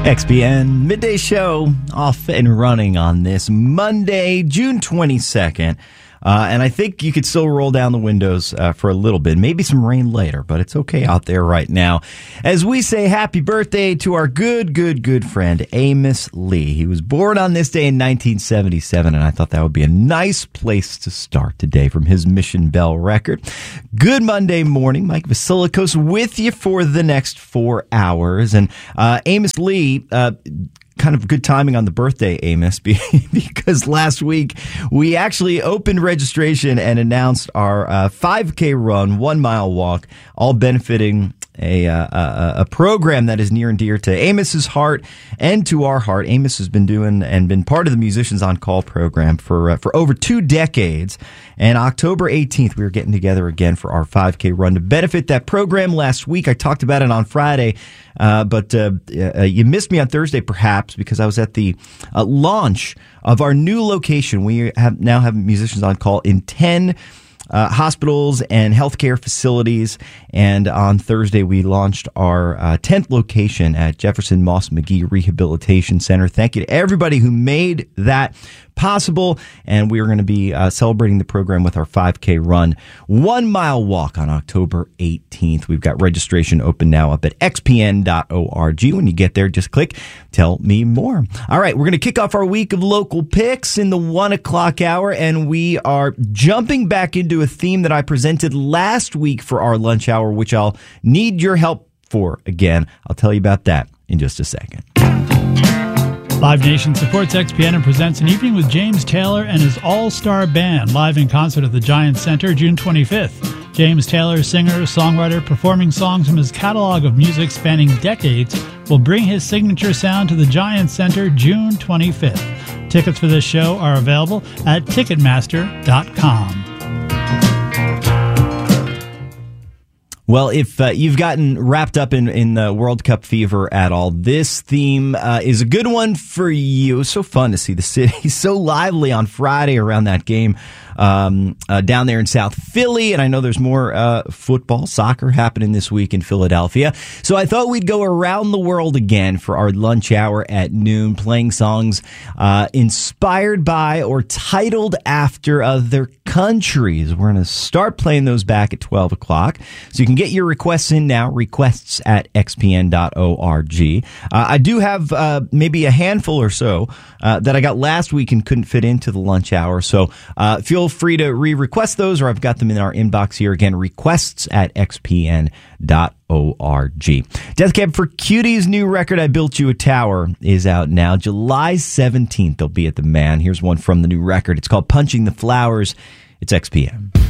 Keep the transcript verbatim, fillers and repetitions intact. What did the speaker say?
X P N Midday Show off and running on this Monday, June twenty-second. Uh, and I think you could still roll down the windows uh, for a little bit. Maybe some rain later, but it's okay out there right now. As we say happy birthday to our good, good, good friend, Amos Lee. He was born on this day in nineteen seventy-seven, and I thought that would be a nice place to start today from his Mission Bell record. Good Monday morning. Mike Vasilikos with you for the next four hours. And uh, Amos Lee... Uh, Kind of good timing on the birthday, Amos, because last week we actually opened registration and announced our uh, five K run, one mile walk, all benefiting a, uh, a a program that is near and dear to Amos's heart and to our heart. Amos has been doing and been part of the Musicians on Call program for uh, for over two decades. And October eighteenth, we were getting together again for our five K run to benefit that program. Last week, I talked about it on Friday. Uh, but uh, uh, you missed me on Thursday, perhaps, because I was at the uh, launch of our new location. We have now have Musicians on Call in ten uh, hospitals and healthcare facilities. And on Thursday, we launched our uh, tenth location at Jefferson Moss McGee Rehabilitation Center. Thank you to everybody who made that possible, and we are going to be uh, celebrating the program with our five K run, one mile walk on October eighteenth. We've got registration open now up at x p n dot org. When you get there, just click Tell Me More. All right, we're going to kick off our week of local picks in the one o'clock hour, and we are jumping back into a theme that I presented last week for our lunch hour, which I'll need your help for again. I'll tell you about that in just a second. Live Nation supports X P N and presents an evening with James Taylor and his all-star band live in concert at the Giants Center June twenty-fifth. James Taylor, singer, songwriter, performing songs from his catalog of music spanning decades, will bring his signature sound to the Giants Center June twenty-fifth. Tickets for this show are available at ticketmaster dot com. Well, if uh, you've gotten wrapped up in, in the World Cup fever at all, this theme uh, is a good one for you. It was so fun to see the city so lively on Friday around that game um, uh, down there in South Philly. And I know there's more uh, football, soccer happening this week in Philadelphia. So I thought we'd go around the world again for our lunch hour at noon, playing songs uh, inspired by or titled after other countries. We're going to start playing those back at twelve o'clock. So you can get your requests in now, requests at x p n dot org. Uh, I do have uh, maybe a handful or so uh, that I got last week and couldn't fit into the lunch hour. So uh, feel free to re-request those, or I've got them in our inbox here. Again, requests at x p n dot org. Death Cab for Cutie's new record, I Built You a Tower, is out now. July seventeenth, they'll be at the Man. Here's one from the new record. It's called Punching the Flowers. It's X P M.